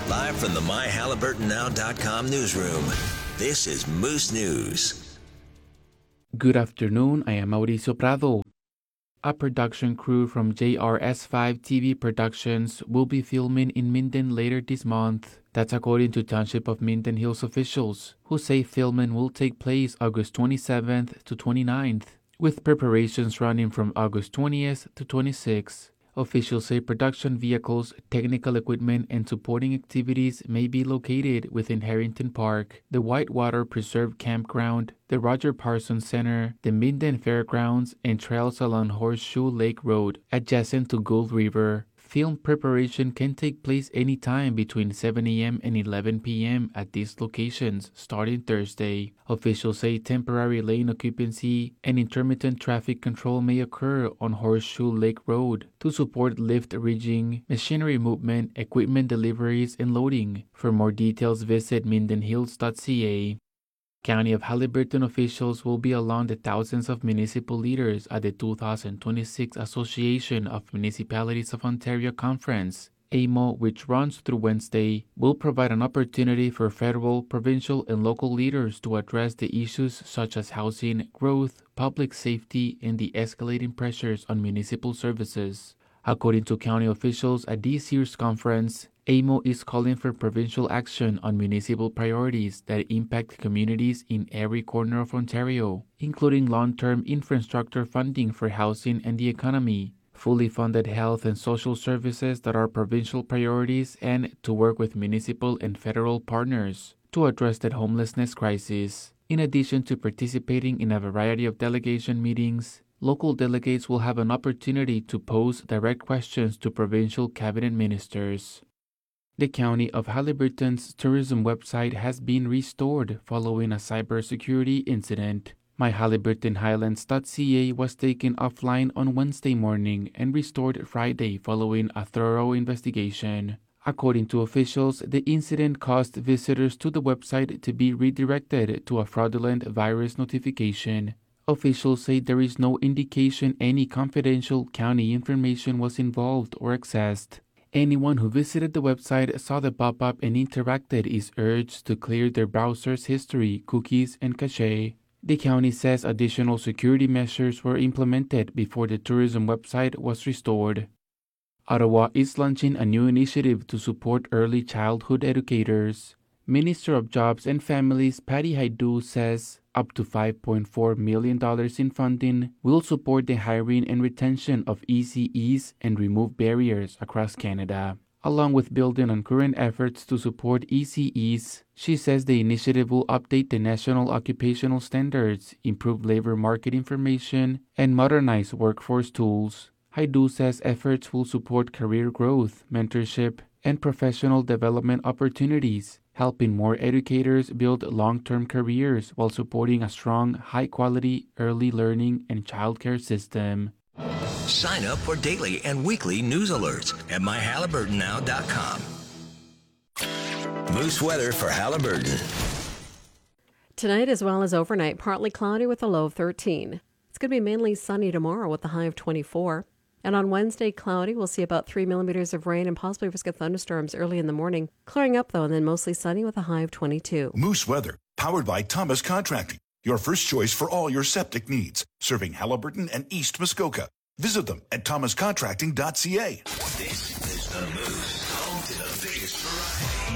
Live from the MyHalliburtonNow.com newsroom, this is Moose News. Good afternoon, I am Mauricio Prado. A production crew from JRS5 TV Productions will be filming in Minden later this month. That's according to Township of Minden Hills officials, who say filming will take place August 27th to 29th, with preparations running from August 20th to 26th. Officials say production vehicles, technical equipment, and supporting activities may be located within Harrington Park, the Whitewater Preserve Campground, the Roger Parsons Center, the Minden Fairgrounds, and trails along Horseshoe Lake Road, adjacent to Gould River. Film preparation can take place anytime between 7 a.m. and 11 p.m. at these locations starting Thursday. Officials say temporary lane occupancy and intermittent traffic control may occur on Horseshoe Lake Road to support lift rigging, machinery movement, equipment deliveries, and loading. For more details, visit mindenhills.ca. County of Haliburton officials will be along the thousands of municipal leaders at the 2026 Association of Municipalities of Ontario Conference. AMO, which runs through Wednesday, will provide an opportunity for federal, provincial, and local leaders to address the issues such as housing, growth, public safety, and the escalating pressures on municipal services. According to county officials at this year's conference, AMO is calling for provincial action on municipal priorities that impact communities in every corner of Ontario, including long-term infrastructure funding for housing and the economy, fully funded health and social services that are provincial priorities, and to work with municipal and federal partners to address the homelessness crisis. In addition to participating in a variety of delegation meetings, local delegates will have an opportunity to pose direct questions to provincial cabinet ministers. The County of Haliburton's tourism website has been restored following a cybersecurity incident. MyHalliburtonHighlands.ca was taken offline on Wednesday morning and restored Friday following a thorough investigation. According to officials, the incident caused visitors to the website to be redirected to a fraudulent virus notification. Officials say there is no indication any confidential county information was involved or accessed. Anyone who visited the website, saw the pop-up, and interacted is urged to clear their browser's history, cookies, and cache. The county says additional security measures were implemented before the tourism website was restored. Ottawa is launching a new initiative to support early childhood educators. Minister of Jobs and Families Patty Hajdu says up to $5.4 million in funding will support the hiring and retention of ECEs and remove barriers across Canada. Along with building on current efforts to support ECEs, she says the initiative will update the national occupational standards, improve labor market information, and modernize workforce tools. Hajdu says efforts will support career growth, mentorship, and professional development opportunities, helping more educators build long-term careers while supporting a strong, high-quality early learning and childcare system. Sign up for daily and weekly news alerts at MyHalliburtonNow.com. Moose weather for Haliburton. Tonight as well as overnight, partly cloudy with a low of 13. It's going to be mainly sunny tomorrow with a high of 24. And on Wednesday, cloudy. We'll see about 3 millimeters of rain and possibly risk of thunderstorms early in the morning. Clearing up, though, and then mostly sunny with a high of 22. Moose weather, powered by Thomas Contracting. Your first choice for all your septic needs. Serving Haliburton and East Muskoka. Visit them at thomascontracting.ca. This is the Moose, home to the biggest variety.